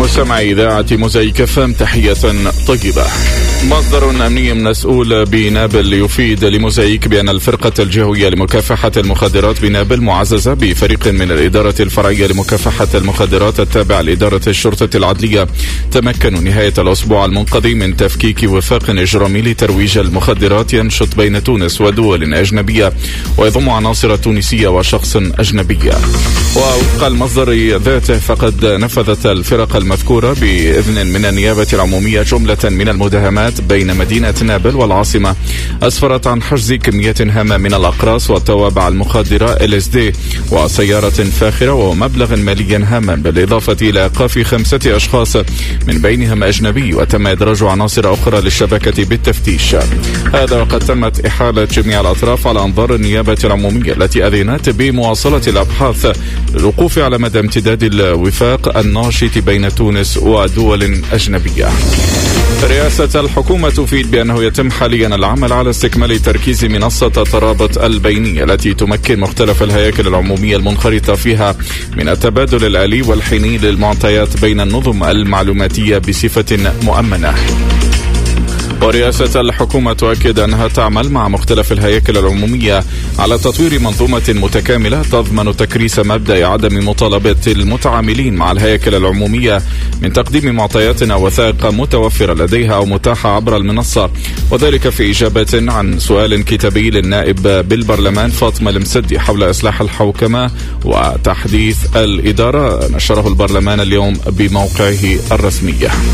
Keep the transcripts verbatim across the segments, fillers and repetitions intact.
مستمعي إذاعة موزايك اف ام، تحية طيبة. مصدر أمني مسؤول بنابل يفيد لموزايك بأن الفرقة الجهوية لمكافحة المخدرات بنابل معززة بفريق من الإدارة الفرعية لمكافحة المخدرات التابع لإدارة الشرطة العدلية تمكنوا نهاية الأسبوع المنقضي من تفكيك وفاق إجرامي لترويج المخدرات ينشط بين تونس ودول أجنبية ويضم عناصر تونسية وشخص أجنبية. ووفق المصدر ذاته فقد نفذت الفرق المذكورة بإذن من النيابة العمومية جملة من المداهمات بين مدينة نابل والعاصمة أسفرت عن حجز كمية هامة من الأقراص والتوابع المخدرة إل إس دي وسيارة فاخرة ومبلغ مالي هاما، بالإضافة إلى إيقاف خمسة أشخاص من بينهم أجنبي، وتم إدراج عناصر أخرى للشبكة بالتفتيش. هذا وقد تمت إحالة جميع الأطراف على أنظار النيابة العمومية التي أذنت بمواصلة الأبحاث للوقوف على مدى امتداد الوفاق الناشط بين تونس ودول أجنبية. رئاسة الحكومة تفيد بأنه يتم حاليا العمل على استكمال تركيز منصة ترابط البينية التي تمكن مختلف الهياكل العمومية المنخرطة فيها من التبادل الآلي والحيني للمعطيات بين النظم المعلوماتية بصفة مؤمنة. ورئاسة الحكومة تؤكد أنها تعمل مع مختلف الهياكل العمومية على تطوير منظومة متكاملة تضمن تكريس مبدأ عدم مطالبة المتعاملين مع الهياكل العمومية من تقديم معطيات أو وثائق متوفرة لديها أو متاحة عبر المنصة، وذلك في إجابة عن سؤال كتابي للنائب بالبرلمان فاطمة المسدي حول إصلاح الحوكمة وتحديث الإدارة، نشره البرلمان اليوم بموقعه الرسمي.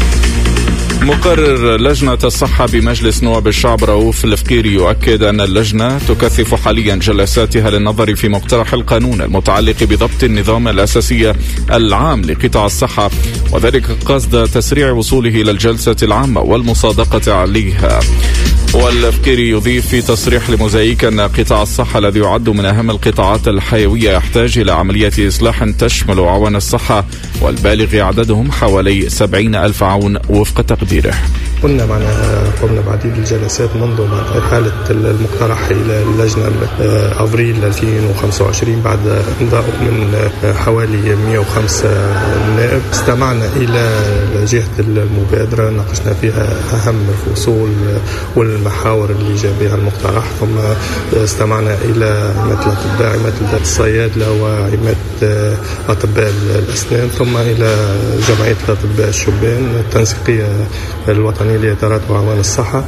مقرر لجنة الصحة بمجلس نواب الشعب رؤوف الفقيري يؤكد أن اللجنة تكثف حاليا جلساتها للنظر في مقترح القانون المتعلق بضبط النظام الأساسي العام لقطاع الصحة، وذلك قصد تسريع وصوله إلى الجلسة العامة والمصادقة عليها. والفقيري يضيف في تصريح لموزايك أن قطاع الصحة الذي يعد من أهم القطاعات الحيوية يحتاج إلى عملية إصلاح تشمل عوان الصحة والبالغ عددهم حوالي سبعين ألف عون وفق تقديره. قلنا معنا قمنا بعديد الجلسات منذ حالة المقترح إلى اللجنة أفريل ألفين وخمسة وعشرين بعد إمضاء من حوالي مئة وخمسة نائب. استمعنا إلى جهة المبادرة، ناقشنا فيها أهم الفصول والمحاور اللي جاء بها المقترح، ثم استمعنا إلى عماد الأطباء، عماد الصيادلة، وعماد أطباء الأسنان، ثم إلى جمعية الأطباء الشبان التنسيقية الوطنية لإدارات وعوان الصحة.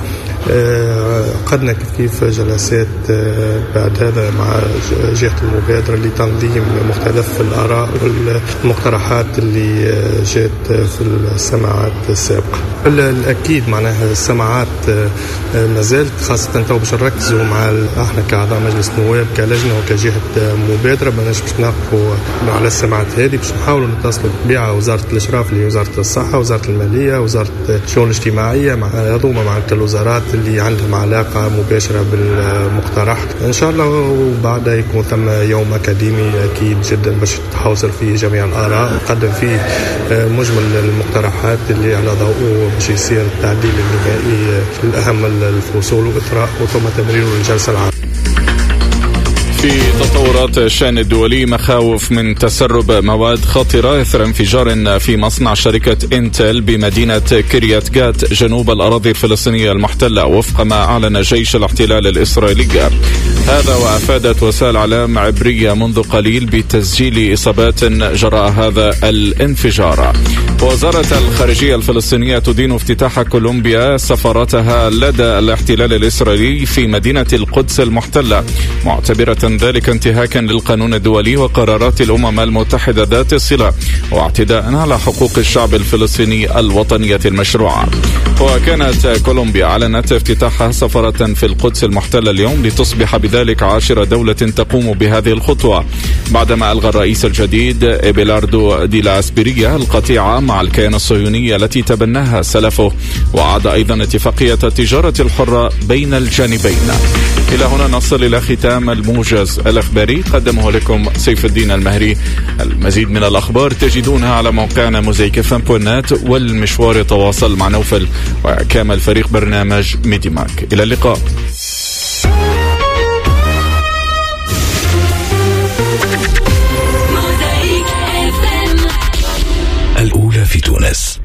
قدنا كيف جلسات بعد هذا مع جهة المبادرة لتنظيم مختلف الآراء والمقترحات اللي جاءت في السماعات السابقة. الأكيد معناها السماعات ما زالت، خاصة تو باش نركزوا مع احنا كأعضاء مجلس النواب كلجنة وكجهة مبادرة، ما باش نقفوا على السماعات هذه، باش نحاولوا نتصلوا بطبيعة وزارة الإشراف اللي وزارة الصحة، وزارة المالية، وزارة الشؤون الاجتماعية، مع هذوما مع الوزارات اللي عندهم علاقة مباشرة بالمقترح إن شاء الله. وبعد يكون ثم يوم أكاديمي أكيد جدا باش تحوصل فيه جميع الآراء وقدم فيه مجمل المقترحات اللي على ضوءه باش يصير التعديل النهائي الأهم الفصول وإثراء وثم تمرير الجلسة العامة. في تطورات الشأن الدولي، مخاوف من تسرب مواد خطرة إثر انفجار في مصنع شركة إنتل بمدينة كريات جات جنوب الأراضي الفلسطينية المحتلة، وفق ما أعلن جيش الاحتلال الإسرائيلي. هذا وأفادت وسائل إعلام عبرية منذ قليل بتسجيل إصابات جراء هذا الانفجار. وزارة الخارجية الفلسطينية تدين افتتاح كولومبيا سفارتها لدى الاحتلال الإسرائيلي في مدينة القدس المحتلة، معتبرة ذلك انتهاكا للقانون الدولي وقرارات الأمم المتحدة ذات الصلة واعتداء على حقوق الشعب الفلسطيني الوطنية المشروعة. وكانت كولومبيا أعلنت افتتاحها سفارة في القدس المحتلة اليوم لتصبح بذلك عاشر دولة تقوم بهذه الخطوة، بعدما ألغى الرئيس الجديد إبيلاردو دي لا أسبيريا القطيعة مع الكيان الصهيوني التي تبناها سلفه، وعاد أيضا اتفاقية التجارة الحرة بين الجانبين. إلى هنا نصل إلى ختام الموجز الأخباري، قدمه لكم سيف الدين المهري. المزيد من الأخبار تجدونها على موقعنا موزايك اف ام دوت نت، والمشوار يتواصل مع نوفل وكامل فريق برنامج ميدي مارك. إلى اللقاء. الأولى في تونس.